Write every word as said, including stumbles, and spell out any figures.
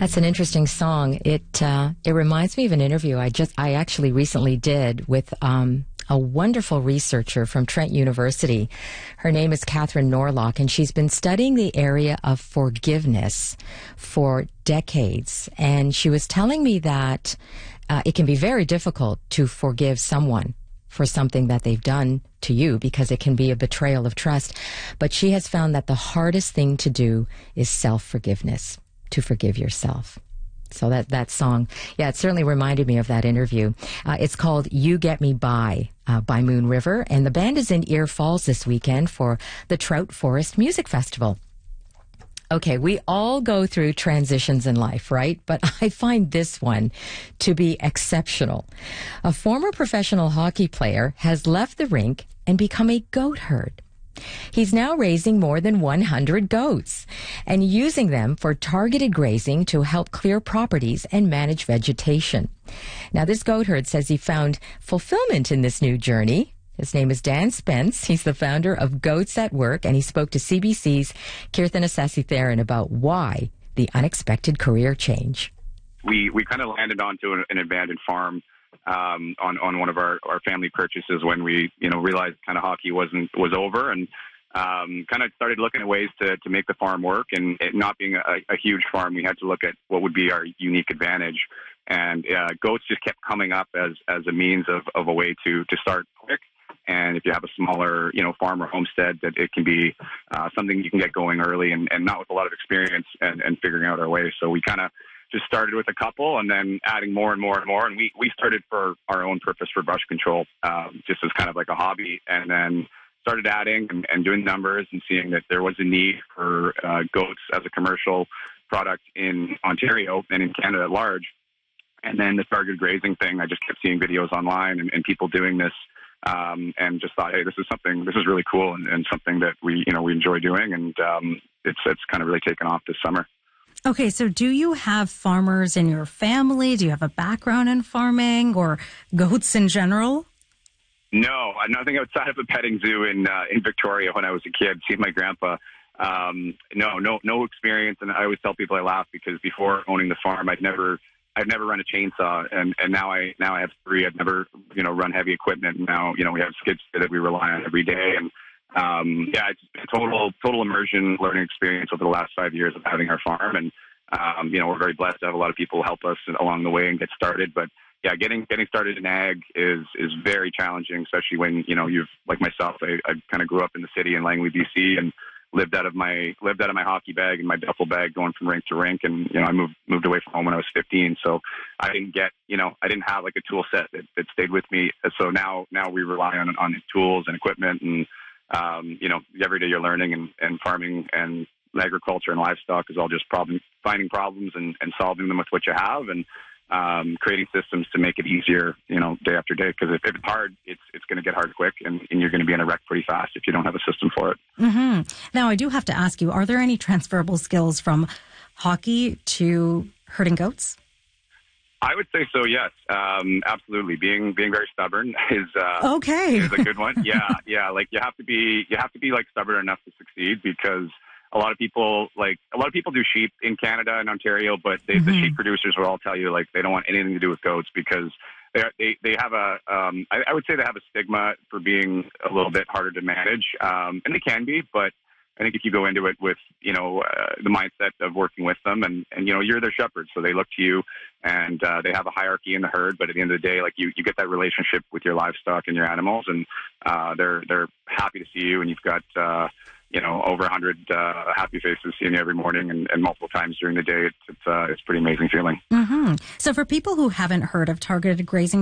That's an interesting song. It uh, it reminds me of an interview I just I actually recently did with um, a wonderful researcher from Trent University. Her name is Catherine Norlock, and she's been studying the area of forgiveness for decades. And she was telling me that uh, it can be very difficult to forgive someone for something that they've done to you, because it can be a betrayal of trust. But she has found that the hardest thing to do is self-forgiveness, to forgive yourself. So that, that song, yeah, it certainly reminded me of that interview. Uh, it's called You Get Me By uh, by Moon River, and the band is in Ear Falls this weekend for the Trout Forest Music Festival. Okay, we all go through transitions in life, right? But I find this one to be exceptional. A former professional hockey player has left the rink and become a goat herd. He's now raising more than one hundred goats and using them for targeted grazing to help clear properties and manage vegetation. Now, this goat herd says he found fulfillment in this new journey. His name is Dan Spence. He's the founder of Goats at Work, and he spoke to C B C's Kirtan Asasi-Theron about why the unexpected career change. We we kind of landed onto an, an abandoned farm um, on on one of our, our family purchases when we you know realized kind of hockey wasn't was over, and um, kind of started looking at ways to to make the farm work. And it not being a, a huge farm, we had to look at what would be our unique advantage. And uh, goats just kept coming up as as a means of, of a way to to start quick. And if you have a smaller, you know, farm or homestead, that it can be uh, something you can get going early and, and not with a lot of experience and, and figuring out our way. So we kind of just started with a couple and then adding more and more and more. And we, we started for our own purpose for brush control, um, just as kind of like a hobby, and then started adding and, and doing numbers and seeing that there was a need for uh, goats as a commercial product in Ontario and in Canada at large. And then the targeted grazing thing, I just kept seeing videos online and, and people doing this. Um, and just thought, hey, this is something, this is really cool and, and something that we, you know, we enjoy doing. And um, it's it's kind of really taken off this summer. Okay, so do you have farmers in your family? Do you have a background in farming or goats in general? No, nothing outside of a petting zoo in uh, in Victoria when I was a kid. See my grandpa. Um, no, no, no experience. And I always tell people I laugh because before owning the farm, I'd never. I've never run a chainsaw, and, and now I now I have three. I've never you know run heavy equipment. Now you know we have skid steer that we rely on every day, and um, yeah, it's been a total total immersion learning experience over the last five years of having our farm, and um, you know we're very blessed to have a lot of people help us along the way and get started. But yeah, getting getting started in ag is is very challenging, especially when you know you've like myself. I, I kind of grew up in the city in Langley, B C, and lived out of my lived out of my hockey bag and my duffel bag going from rink to rink. And, you know, I moved moved away from home when I was fifteen. So I didn't get, you know, I didn't have like a tool set that, that stayed with me. So now now we rely on on tools and equipment and, um, you know, every day you're learning, and, and farming and agriculture and livestock is all just problem finding problems and, and solving them with what you have, and um, creating systems to make it easier, you know, day after day. Because if, if it's hard, it's it's going to get hard quick, and, and you're going to be in a wreck pretty fast if you don't have a system for it. Mm-hmm. Now, I do have to ask you, are there any transferable skills from hockey to herding goats? I would say so, yes. Um, absolutely. Being being very stubborn is uh, okay. is a good one. Yeah, yeah. Like you have to be you have to be like stubborn enough to succeed, because a lot of people like a lot of people do sheep in Canada and Ontario, but they, mm-hmm. the sheep producers will all tell you like they don't want anything to do with goats because they they they have a um, I, I would say they have a stigma for being a little bit harder to manage, um, and they can be, but I think if you go into it with, you know, uh, the mindset of working with them and, and, you know, you're their shepherd. So they look to you, and uh, they have a hierarchy in the herd. But at the end of the day, like you, you get that relationship with your livestock and your animals, and uh, they're they're happy to see you. And you've got, uh, you know, over a hundred uh, happy faces seeing you every morning and, and multiple times during the day. It's it's, uh, it's a pretty amazing feeling. Mm-hmm. So for people who haven't heard of targeted grazing